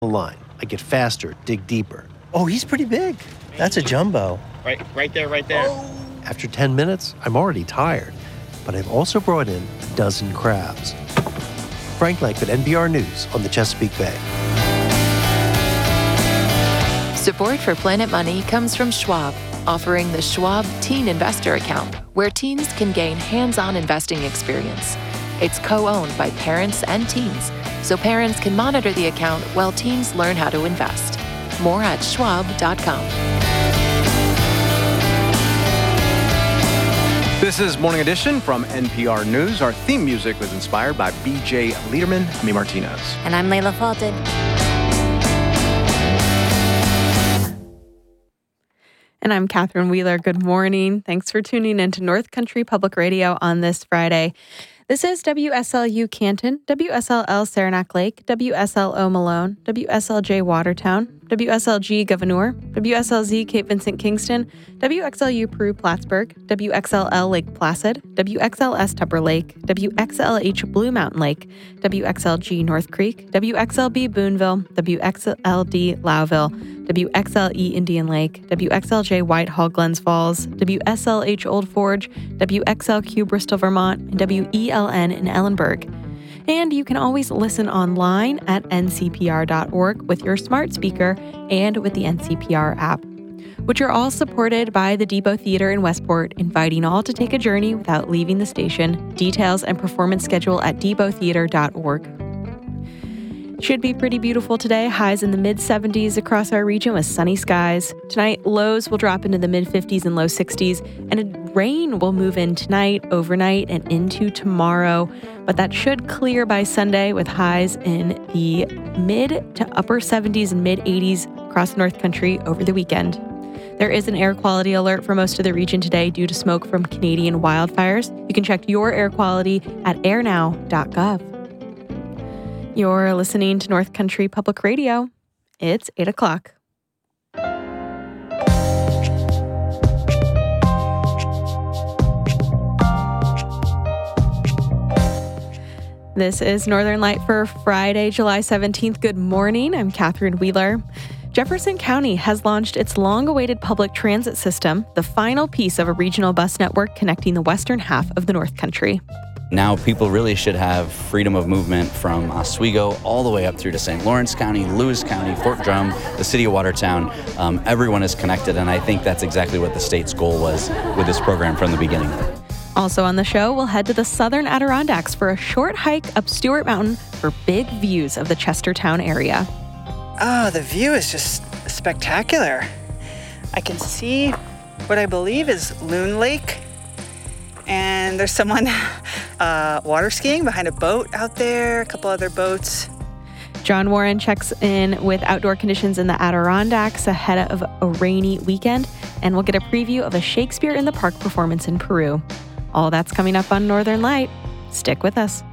the line. I get faster, dig deeper. Oh, he's pretty big. That's a jumbo. Right there. Oh. After 10 minutes, I'm already tired, but I've also brought in a dozen crabs. Frank Langford, NPR News on the Chesapeake Bay. Support for Planet Money comes from Schwab, offering the Schwab Teen Investor Account, where teens can gain hands-on investing experience. It's co-owned by parents and teens, so parents can monitor the account while teens learn how to invest. More at schwab.com. This is Morning Edition from NPR News. Our theme music was inspired by B.J. Liederman, Amy Martinez. And I'm Layla Fulton. And I'm Catherine Wheeler. Good morning. Thanks for tuning in to North Country Public Radio on this Friday. This is WSLU Canton, WSLL Saranac Lake, WSLO Malone, WSLJ Watertown, WSLG Gouverneur, WSLZ Cape Vincent Kingston, WXLU Peru Plattsburgh, WXLL Lake Placid, WXLS Tupper Lake, WXLH Blue Mountain Lake, WXLG North Creek, WXLB Boonville, WXLD Lowville, WXLE Indian Lake, WXLJ Whitehall Glens Falls, WSLH Old Forge, WXLQ Bristol Vermont, and WELN in Ellenburg. And you can always listen online at ncpr.org with your smart speaker and with the NCPR app, which are all supported by the Depot Theater in Westport, inviting all to take a journey without leaving the station. Details and performance schedule at depottheater.org. Should be pretty beautiful today. Highs in the mid-70s across our region with sunny skies. Tonight, lows will drop into the mid-50s and low 60s, and rain will move in tonight, overnight, and into tomorrow. But that should clear by Sunday with highs in the mid to upper 70s and mid-80s across North Country over the weekend. There is an air quality alert for most of the region today due to smoke from Canadian wildfires. You can check your air quality at airnow.gov. You're listening to North Country Public Radio. It's 8 o'clock. This is Northern Light for Friday, July 17th. Good morning. I'm Catherine Wheeler. Jefferson County has launched its long-awaited public transit system, the final piece of a regional bus network connecting the western half of the North Country. Now people really should have freedom of movement from Oswego all the way up through to St. Lawrence County, Lewis County, Fort Drum, the city of Watertown. Everyone is connected, and I think that's exactly what the state's goal was with this program from the beginning. Also on the show, we'll head to the southern Adirondacks for a short hike up Stewart Mountain for big views of the Chestertown area. Oh, the view is just spectacular. I can see what I believe is Loon Lake. And there's someone water skiing behind a boat out there, a couple other boats. John Warren checks in with outdoor conditions in the Adirondacks ahead of a rainy weekend, and we'll get a preview of a Shakespeare in the Park performance in Peru. All that's coming up on Northern Light. Stick with us.